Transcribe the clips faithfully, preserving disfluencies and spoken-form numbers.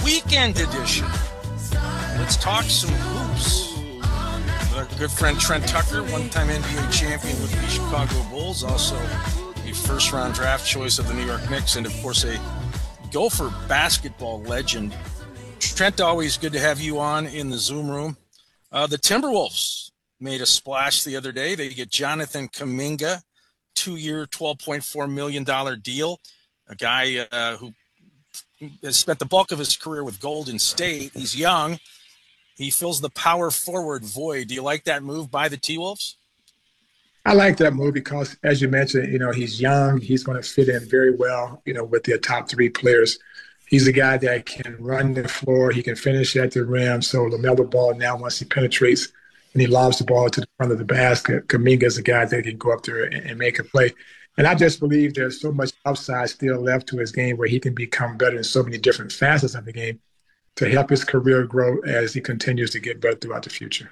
weekend edition. Let's talk some hoops. Our good friend Trent Tucker, one-time N B A champion with the Chicago Bulls, also a first-round draft choice of the New York Knicks, and, of course, a Gopher basketball legend. Trent, always good to have you on in the Zoom room. Uh, the Timberwolves made a splash the other day. They get Jonathan Kuminga, two-year, twelve point four million dollars deal, a guy uh, who has spent the bulk of his career with Golden State. He's young. He fills the power forward void. Do you like that move by the T-Wolves? I like that move because, as you mentioned, you know, he's young. He's going to fit in very well, you know, with their top three players. He's a guy that can run the floor. He can finish at the rim. So LaMelo Ball now, once he penetrates and he lobs the ball to the front of the basket, Kuminga is a guy that can go up there and, and make a play. And I just believe there's so much upside still left to his game where he can become better in so many different facets of the game to help his career grow as he continues to get better throughout the future.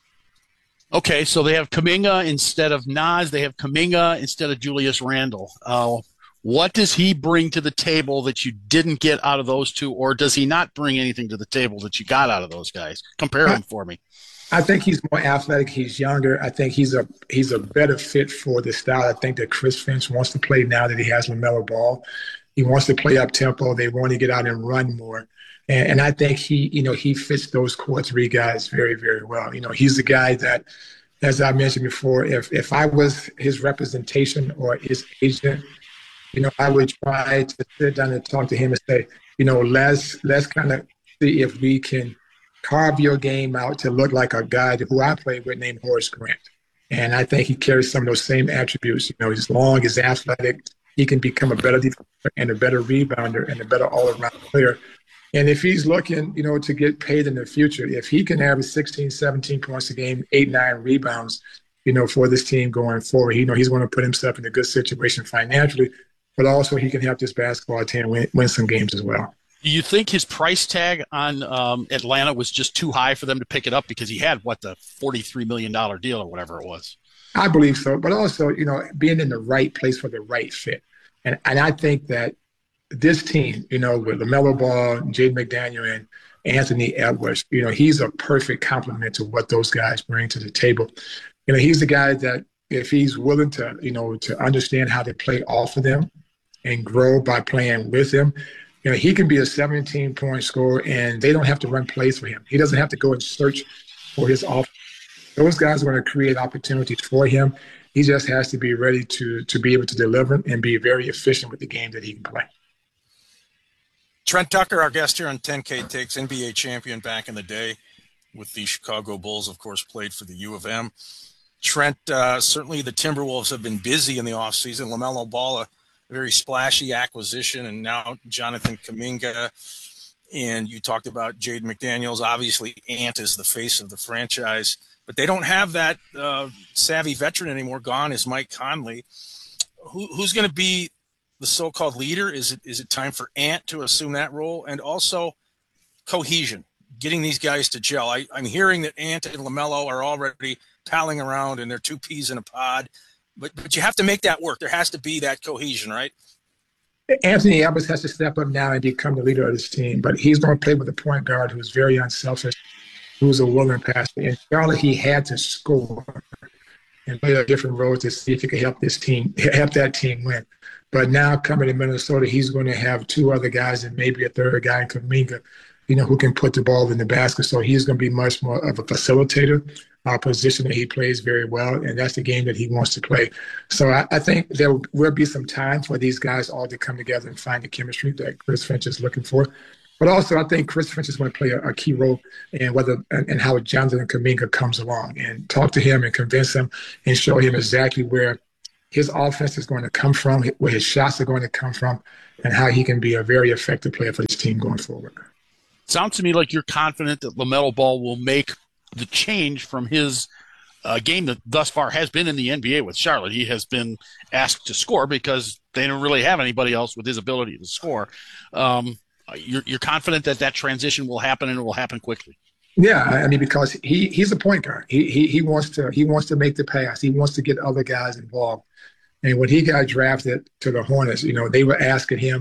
Okay, so they have Kuminga instead of Nas. They have Kuminga instead of Julius Randle. Uh, what does he bring to the table that you didn't get out of those two, or does he not bring anything to the table that you got out of those guys? Compare them for me. I think he's more athletic. He's younger. I think he's a he's a better fit for the style. I think that Chris Finch wants to play now that he has LaMelo Ball. He wants to play up tempo. They want to get out and run more. And, and I think he, you know, he fits those core three guys very, very well. You know, he's the guy that, as I mentioned before, if if I was his representation or his agent, you know, I would try to sit down and talk to him and say, you know, let's let's kind of see if we can carve your game out to look like a guy who I played with named Horace Grant. And I think he carries some of those same attributes. You know, he's long, he's athletic. He can become a better defender and a better rebounder and a better all-around player. And if he's looking, you know, to get paid in the future, if he can average sixteen, seventeen points a game, eight, nine rebounds, you know, for this team going forward, you know, he's going to put himself in a good situation financially, but also he can help this basketball team win, win some games as well. Do you think his price tag on um, Atlanta was just too high for them to pick it up because he had, what, the forty-three million dollars deal or whatever it was? I believe so. But also, you know, being in the right place for the right fit. And and I think that this team, you know, with LaMelo Ball, Jaden McDaniel, and Anthony Edwards, you know, he's a perfect complement to what those guys bring to the table. You know, he's the guy that if he's willing to, you know, to understand how to play off of them and grow by playing with them, you know, he can be a seventeen-point scorer, and they don't have to run plays for him. He doesn't have to go and search for his offense. Those guys are going to create opportunities for him. He just has to be ready to to be able to deliver and be very efficient with the game that he can play. Trent Tucker, our guest here on ten K Takes, N B A champion back in the day with the Chicago Bulls, of course, played for the U of M. Trent, uh, certainly the Timberwolves have been busy in the offseason. LaMelo Ball, a very splashy acquisition, and now Jonathan Kuminga. And you talked about Jaden McDaniels. Obviously, Ant is the face of the franchise. But they don't have that uh, savvy veteran anymore. Gone is Mike Conley. Who, who's going to be the so-called leader? Is it is it time for Ant to assume that role? And also cohesion, getting these guys to gel. I, I'm hearing that Ant and LaMelo are already palling around and they're two peas in a pod. But but you have to make that work. There has to be that cohesion, right? Anthony Edwards has to step up now and become the leader of this team. But he's going to play with a point guard who's very unselfish, who's a willing passer. In Charlotte, he had to score and play a different role to see if he could help this team, help that team win. But now coming to Minnesota, he's going to have two other guys and maybe a third guy in Kuminga, you know, who can put the ball in the basket. So he's going to be much more of a facilitator, a position that he plays very well, and that's the game that he wants to play. So I, I think there will be some time for these guys all to come together and find the chemistry that Chris Finch is looking for. But also, I think Chris Finch is going to play a, a key role in whether and, and how Jonathan Kuminga comes along, and talk to him and convince him and show him exactly where his offense is going to come from, where his shots are going to come from, and how he can be a very effective player for this team going forward. Sounds to me like you're confident that LaMelo Ball will make the change from his uh, game that thus far has been in the N B A with Charlotte. He has been asked to score because they don't really have anybody else with his ability to score. Um, You're, you're confident that that transition will happen and it will happen quickly. Yeah, I mean, because he he's a point guard. He he he wants to he wants to make the pass. He wants to get other guys involved. And when he got drafted to the Hornets, you know, they were asking him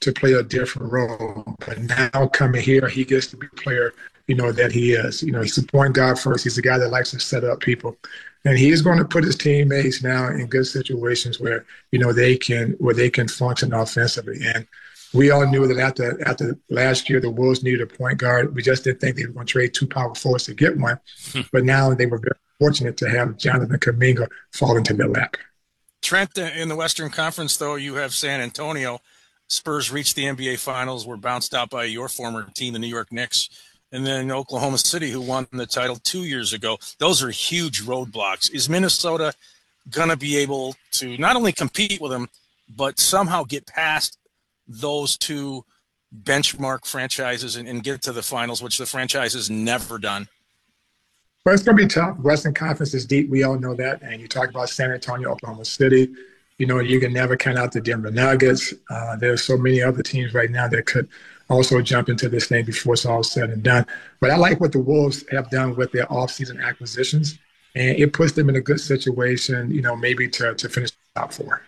to play a different role. But now coming here, he gets to be a player, you know, that he is. You know, he's a point guard first. He's a guy that likes to set up people. And he's going to put his teammates now in good situations where, you know, they can where they can function offensively. And we all knew that after after last year, the Wolves needed a point guard. We just didn't think they were going to trade two power forwards to get one. But now they were very fortunate to have Jonathan Kuminga fall into their lap. Trent, in the Western Conference, though, you have San Antonio. Spurs reached the N B A Finals, were bounced out by your former team, the New York Knicks, and then Oklahoma City, who won the title two years ago. Those are huge roadblocks. Is Minnesota going to be able to not only compete with them, but somehow get past those two benchmark franchises and, and get to the finals, which the franchise has never done? Well, it's going to be tough. Western Conference is deep. We all know that. And you talk about San Antonio, Oklahoma City. You know, you can never count out the Denver Nuggets. Uh, there's so many other teams right now that could also jump into this thing before it's all said and done. But I like what the Wolves have done with their offseason acquisitions. And it puts them in a good situation, you know, maybe to, to finish the top four.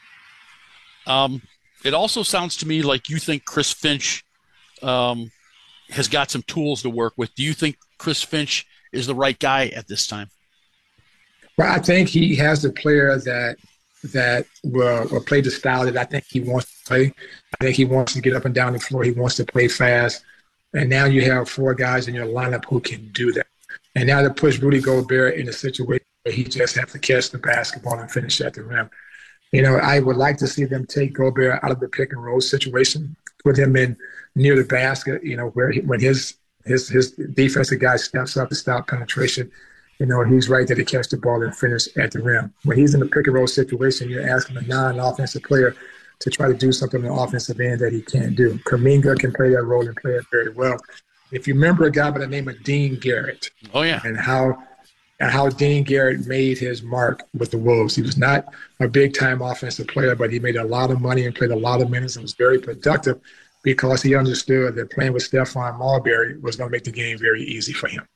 Um, it also sounds to me like you think Chris Finch um, has got some tools to work with. Do you think Chris Finch is the right guy at this time? Well, I think he has the player that that will, will play the style that I think he wants to play. I think he wants to get up and down the floor. He wants to play fast. And now you have four guys in your lineup who can do that. And now to push Rudy Gobert in a situation where he just has to catch the basketball and finish at the rim. You know, I would like to see them take Gobert out of the pick and roll situation, put him in near the basket, you know, where he, when his his his defensive guy steps up to stop penetration, you know, he's right there to catch the ball and finish at the rim. When he's in a pick and roll situation, you're asking a non-offensive player to try to do something on the offensive end that he can't do. Kuminga can play that role and play it very well. If you remember a guy by the name of Dean Garrett, oh yeah, and how and how Dean Garrett made his mark with the Wolves. He was not a big-time offensive player, but he made a lot of money and played a lot of minutes and was very productive because he understood that playing with Stephon Marbury was going to make the game very easy for him.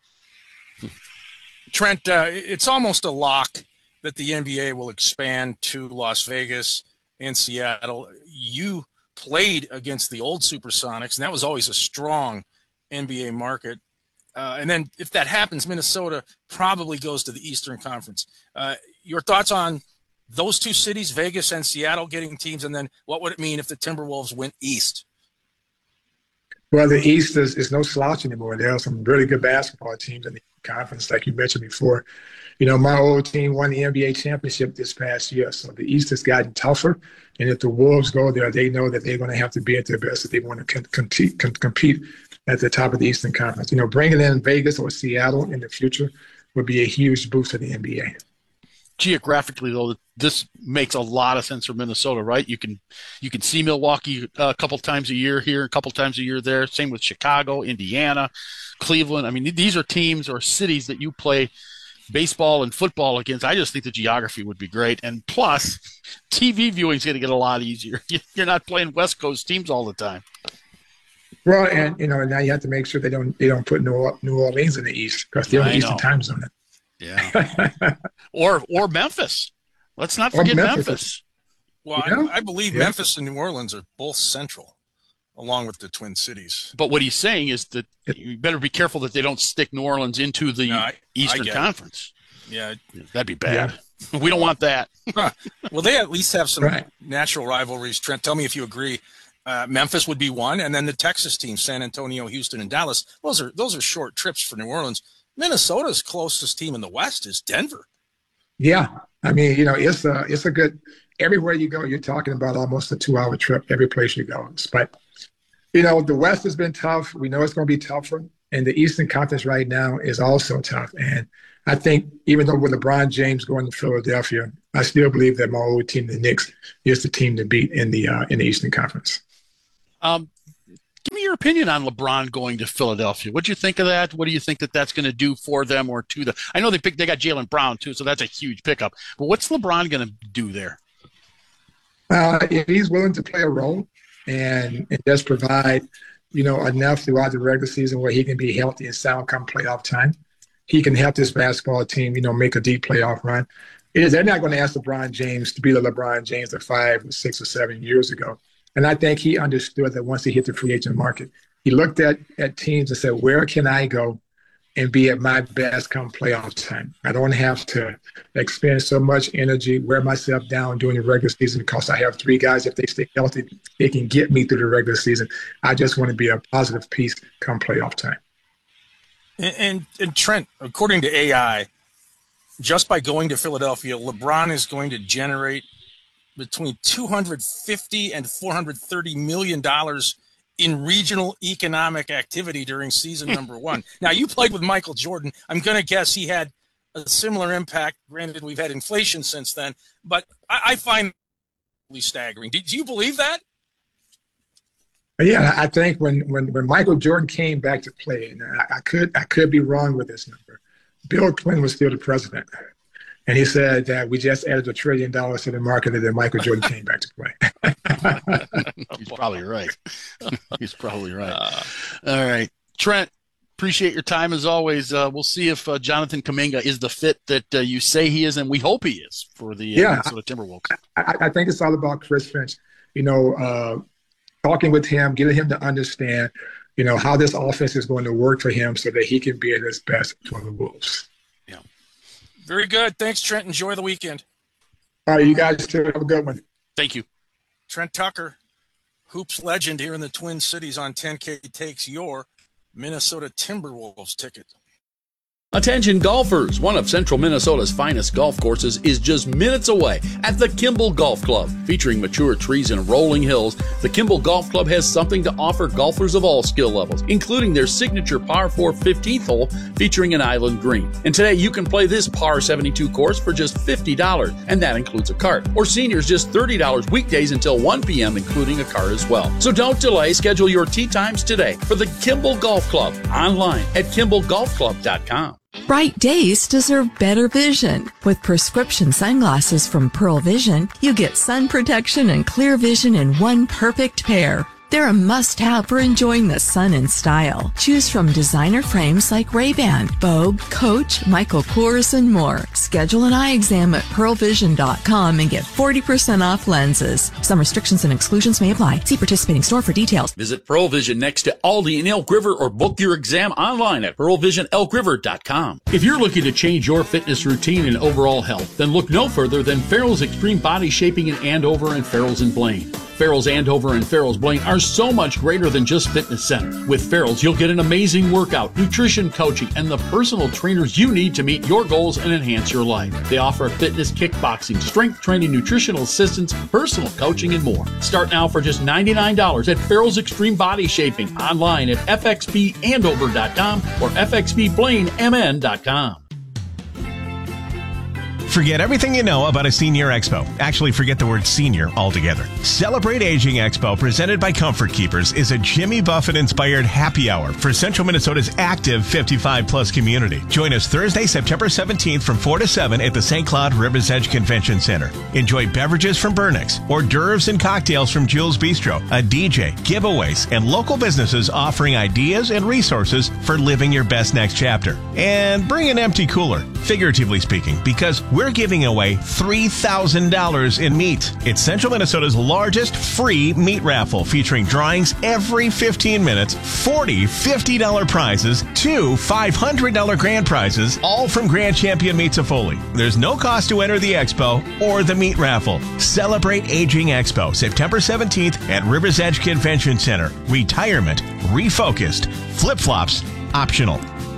Trent, uh, it's almost a lock that the N B A will expand to Las Vegas and Seattle. You played against the old Supersonics, and that was always a strong N B A market. Uh, and then if that happens, Minnesota probably goes to the Eastern Conference. Uh, your thoughts on those two cities, Vegas and Seattle, getting teams, and then what would it mean if the Timberwolves went east? Well, the East is, is no slouch anymore. There are some really good basketball teams in the conference, like you mentioned before. You know, my old team won the N B A championship this past year, so the East has gotten tougher. And if the Wolves go there, they know that they're going to have to be at their best if they want to compete, compete at the top of the Eastern Conference. You know, bringing in Vegas or Seattle in the future would be a huge boost for the N B A. Geographically, though, this makes a lot of sense for Minnesota, right? You can you can see Milwaukee a couple times a year here, a couple times a year there. Same with Chicago, Indiana, Cleveland. I mean, these are teams or cities that you play baseball and football against. I just think the geography would be great. And plus, T V viewing is going to get a lot easier. You're not playing West Coast teams all the time. Well, and, you know, now you have to make sure they don't they don't put New, New Orleans in the East because they're in the Eastern time zone. Yeah. or or Memphis. Let's not forget Memphis. Memphis. Well, yeah. I, I believe yeah. Memphis and New Orleans are both central, along with the Twin Cities. But what he's saying is that you better be careful that they don't stick New Orleans into the no, I, Eastern I Conference. It. Yeah. That'd be bad. Yeah. We don't want that. Huh. Well, they at least have some right. natural rivalries. Trent, tell me if you agree. Uh, Memphis would be one, and then the Texas teams, San Antonio, Houston, and Dallas. Those are those are short trips for New Orleans. Minnesota's closest team in the West is Denver. Yeah, I mean, you know, it's a it's a good. Everywhere you go, you're talking about almost a two-hour trip every place you go. But you know, the West has been tough. We know it's going to be tougher, and the Eastern Conference right now is also tough. And I think even though with LeBron James going to Philadelphia, I still believe that my old team, the Knicks, is the team to beat in the uh, in the Eastern Conference. Um, give me your opinion on LeBron going to Philadelphia. What do you think of that? What do you think that that's going to do for them or to them? I know they picked, they got Jaylen Brown too, so that's a huge pickup. But what's LeBron going to do there? Uh, if he's willing to play a role and, and just provide, you know, enough throughout the regular season where he can be healthy and sound come playoff time, he can help this basketball team, you know, make a deep playoff run. It is, they're not going to ask LeBron James to be the LeBron James of five or six or seven years ago. And I think he understood that once he hit the free agent market, he looked at, at teams and said, where can I go and be at my best come playoff time? I don't have to expend so much energy, wear myself down during the regular season because I have three guys. If they stay healthy, they can get me through the regular season. I just want to be a positive piece come playoff time. And, and, and Trent, according to A I, just by going to Philadelphia, LeBron is going to generate between two hundred fifty and four hundred thirty million dollars in regional economic activity during season number one. Now, you played with Michael Jordan. I'm going to guess he had a similar impact. Granted, we've had inflation since then, but I, I find it staggering. Do, do you believe that? Yeah, I think when, when, when Michael Jordan came back to play, and I, I could I could be wrong with this number, Bill Clinton was still the president. And he said that we just added a trillion dollars to the market and then Michael Jordan came back to play. He's probably right. He's probably right. Uh, All right. Trent, appreciate your time as always. Uh, we'll see if uh, Jonathan Kuminga is the fit that uh, you say he is, and we hope he is for the uh, yeah, Minnesota Timberwolves. I, I think it's all about Chris Finch. You know, uh, talking with him, getting him to understand, you know, how this offense is going to work for him so that he can be at his best for the Wolves. Yeah. Very good. Thanks, Trent. Enjoy the weekend. All right, you guys too. Have a good one. Thank you. Trent Tucker, hoops legend here in the Twin Cities on ten K, takes your Minnesota Timberwolves ticket. Attention golfers, one of central Minnesota's finest golf courses is just minutes away at the Kimball Golf Club. Featuring mature trees and rolling hills, the Kimball Golf Club has something to offer golfers of all skill levels, including their signature par four fifteenth hole featuring an island green. And today you can play this par seventy-two course for just fifty dollars, and that includes a cart. Or seniors just thirty dollars weekdays until one p.m., including a cart as well. So don't delay, schedule your tee times today for the Kimball Golf Club online at kimball golf club dot com. Bright days deserve better vision. With prescription sunglasses from Pearl Vision, you get sun protection and clear vision in one perfect pair. They're a must-have for enjoying the sun in style. Choose from designer frames like Ray-Ban, Vogue, Coach, Michael Kors, and more. Schedule an eye exam at pearl vision dot com and get forty percent off lenses. Some restrictions and exclusions may apply. See participating store for details. Visit Pearl Vision next to Aldi in Elk River or book your exam online at pearl vision elk river dot com. If you're looking to change your fitness routine and overall health, then look no further than Farrell's Extreme Body Shaping in Andover and Farrell's in Blaine. Farrell's Andover and Farrell's Blaine are so much greater than just fitness centers. With Farrell's, you'll get an amazing workout, nutrition coaching, and the personal trainers you need to meet your goals and enhance your life. They offer fitness, kickboxing, strength training, nutritional assistance, personal coaching, and more. Start now for just ninety-nine dollars at Farrell's Extreme Body Shaping online at f x b andover dot com or f x b blaine m n dot com. Forget everything you know about a senior expo. Actually, forget the word senior altogether. Celebrate Aging Expo, presented by Comfort Keepers, is a Jimmy Buffett-inspired happy hour for Central Minnesota's active fifty-five plus community. Join us Thursday, September seventeenth from four to seven at the Saint Cloud Rivers Edge Convention Center. Enjoy beverages from Burnix, hors d'oeuvres and cocktails from Jules Bistro, a D J, giveaways, and local businesses offering ideas and resources for living your best next chapter. And bring an empty cooler, figuratively speaking, because we're We're giving away three thousand dollars in meat. It's Central Minnesota's largest free meat raffle, featuring drawings every fifteen minutes, forty fifty dollar prizes, two five hundred dollar grand prizes, all from Grand Champion Meats of Foley. There's no cost to enter the expo or the meat raffle. Celebrate Aging Expo, September seventeenth at Rivers Edge Convention Center. Retirement refocused. Flip-flops optional.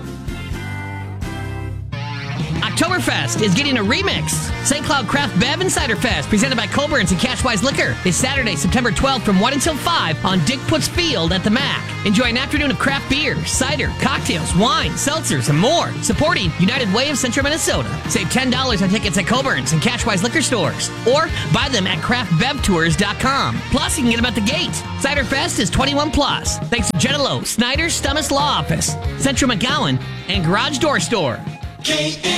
Oktoberfest is getting a remix. Saint Cloud Craft Bev and Cider Fest, presented by Colburn's and Cashwise Liquor, is Saturday, September twelfth from one until five on Dick Putz Field at the M A C. Enjoy an afternoon of craft beer, cider, cocktails, wine, seltzers, and more. Supporting United Way of Central Minnesota. Save ten dollars on tickets at Colburn's and Cashwise Liquor stores. Or buy them at craft bev tours dot com. Plus, you can get them at the gate. Cider Fest is twenty-one plus. Thanks to Jenelo, Snyder's Stummis Law Office, Central McGowan, and Garage Door Store.